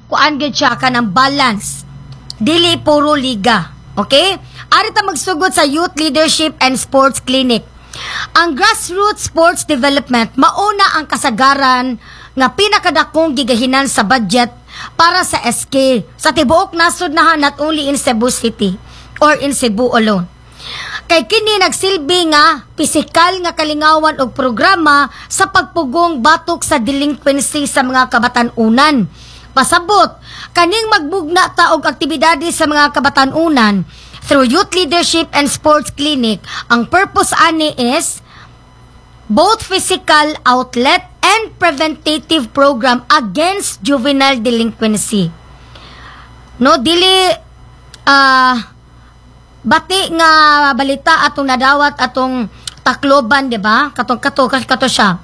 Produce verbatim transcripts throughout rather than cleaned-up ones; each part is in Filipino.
kuan gyud siya kanang balance. Dili puro liga. Okay? Ari ta magsugod sa Youth Leadership and Sports Clinic. Ang grassroots sports development mauna ang kasagaran nga pinakadakong gigahinan sa budget para sa S K sa tibuok nasod nahan, not only in Cebu City or in Cebu alone. Kay kini nagsilbi nga pisikal nga kalingawan og programa sa pagpugong batok sa delinquency sa mga kabatan-unan. Pasabot, kaning magbugna ta og aktibidades sa mga kabatan-unan through Youth Leadership and Sports Clinic. Ang purpose ani is both physical outlet and preventative program against juvenile delinquency. No, dili ah uh, bati nga balita atong nadawat atong Tacloban, di ba? Katong kato kato siya.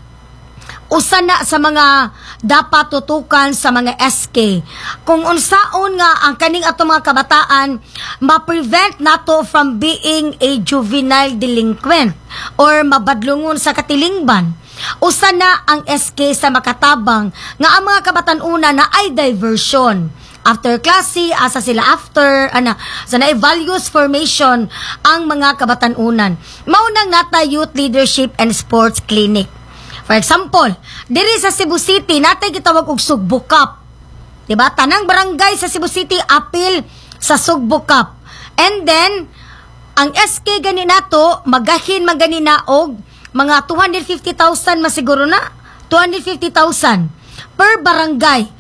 Usa na sa mga dapat tutukan sa mga S K. Kung unsaon nga ang kaning atong mga kabataan ma-prevent nato from being a juvenile delinquent or mabadlungon sa katilingban. Usa na ang S K sa makatabang nga ang mga kabatan-una na ay diversion. After klase, asa sila after, ana, sa na values formation ang mga kabatan-unan. Maunang nata Youth Leadership and Sports Clinic. For example, diri sa Cebu City, natay gitawag og Sugbo Cup. Diba? Tanang barangay sa Cebu City, apil sa Sugbo Cup. And then, ang S K gani nato, magahin man gani na og mga two hundred fifty thousand masiguro na. two hundred fifty thousand per barangay.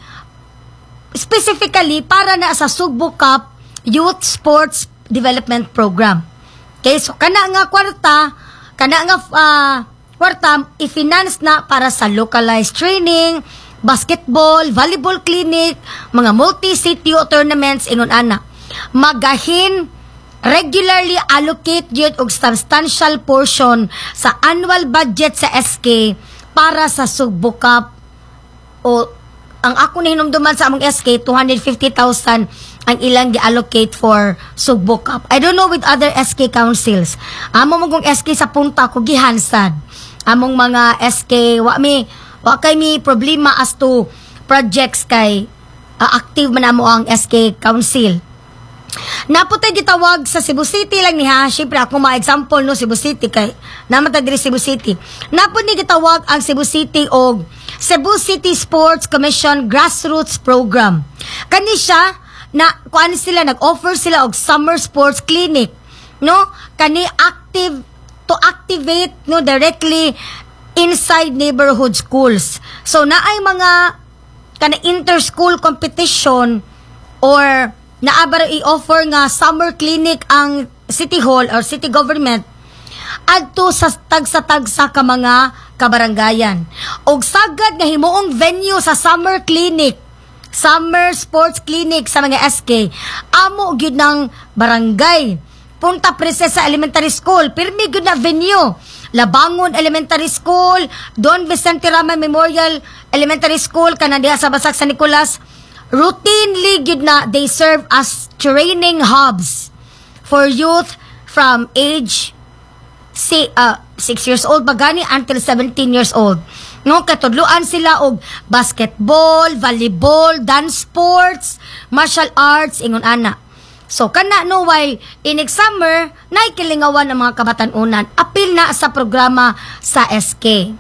Specifically para na sa Sugbo Cup Youth Sports Development Program. Okay, so kana nga kwarta, kana nga uh, kwarta i-finance na para sa localized training, basketball, volleyball clinic, mga multi-city tournaments ingon ana. Magahin regularly allocate yun og substantial portion sa annual budget sa S K para sa Sugbo Cup o ang ako na hinumduman sa among S K, two hundred fifty thousand ang ilang gi-allocate for Sugbo Cup. I don't know with other S K councils. Among magong S K sa punta ko gihansad. Among mga S K, wa mi, wa kay mi problema as to projects kay uh, active man amo ang S K council. Naputay gitawag sa Cebu City lang ni ha. Siyempre ako ma-example no Cebu City kay namatay diri Cebu City. Naput ni gitawag ang Cebu City og Cebu City Sports Commission Grassroots Program. Kani siya na kuan sila nag-offer sila og summer sports clinic, no? Kani active to activate no directly inside neighborhood schools. So naay mga kana inter-school competition or naabara i-offer nga summer clinic ang City Hall or City Government adto sa tagsa-tagsa ka mga kabarangayan. Og sagad nga himuong venue sa summer clinic, summer sports clinic sa mga S K, amo gyud ng barangay. Punta Princesa Elementary School, pirmi gyud na venue. Labangon Elementary School, Don Vicente Rama Memorial Elementary School kana diha sa Basak San Nicolas. Routinely gyud na they serve as training hubs for youth from age si uh, six years old bagani until seventeen years old. No, katudluan sila og basketball, volleyball, dance sports, martial arts ingon ana. So kana no while in summer naikilingawan ang mga kabatan-unan apil na sa programa sa S K.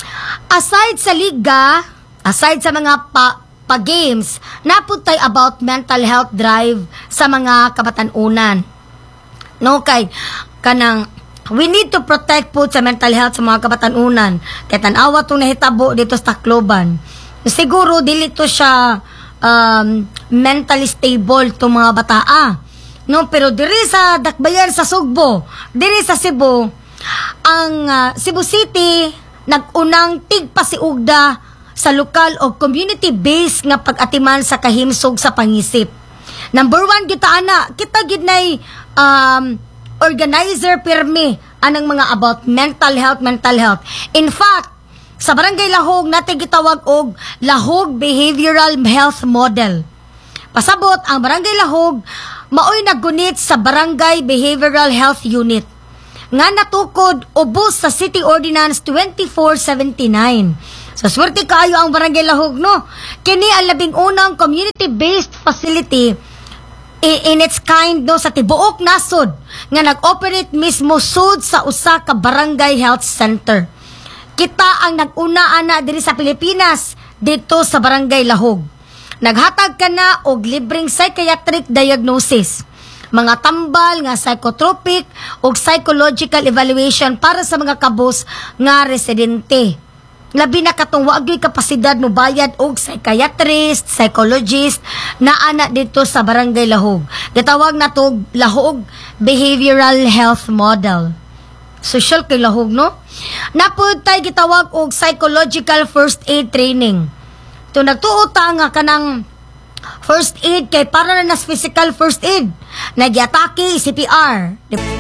Aside sa liga, aside sa mga pa pa-games, naputay about mental health drive sa mga kabatan-unan. No, kay kanang we need to protect po sa mental health sa mga kabatan-unan. Kaya tanawa itong nahitabo dito sa Tacloban. Siguro, dili to siya um, mentally stable itong mga bataa. No, pero diri sa Dakbayan sa Sugbo, diri sa Cebu, ang uh, Cebu City, nag-unang tigpasiugda sa lokal o community-based nga pag-atiman sa kahimsog sa pangisip. Number one, kita ana, kita gidnay um, organizer pirmi anang mga about mental health, mental health. In fact, sa Barangay Lahog, natin gitawag og Lahog Behavioral Health Model. Pasabot, ang Barangay Lahog, maoy nagunit sa Barangay Behavioral Health Unit. Nga natukod ubos sa City Ordinance twenty-four seventy-nine. So, swerte kaayo ang Barangay Lahog, no? Kini ang labing unang community-based facility i- in its kind, no, sa tibuok nasod nga nag-operate mismo sud sa usa ka barangay health center. Kita ang nag-una ana diri sa Pilipinas dito sa Barangay Lahog. Naghatag ka na og libreng psychiatric diagnosis, mga tambal nga psychotropic ug psychological evaluation para sa mga kabus nga residente. Labi na katong wa gyud kapasidad no bayad og psychiatrist, psychologist na ana dito sa Barangay Lahog. Gitawag na to Lahog Behavioral Health Model. Social kay Lahog, no? Napud tay gitawag og psychological first aid training. To nagtuo ta nga kanang first aid kay para na nas physical first aid. Nagyatake C P R.